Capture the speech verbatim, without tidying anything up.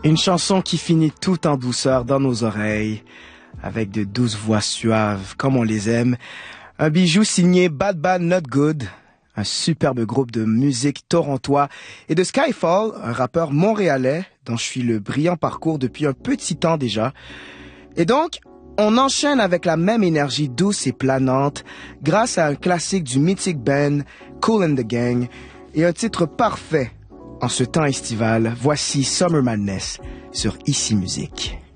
Une chanson qui finit tout en douceur dans nos oreilles, avec de douces voix suaves comme on les aime. Un bijou signé Bad Bad Not Good, un superbe groupe de musique torontois, et de Skyfall, un rappeur montréalais dont je suis le brillant parcours depuis un petit temps déjà. Et donc, on enchaîne avec la même énergie douce et planante grâce à un classique du mythique band Kool and the Gang et un titre parfait en ce temps estival. Voici Summer Madness sur Ici Musique.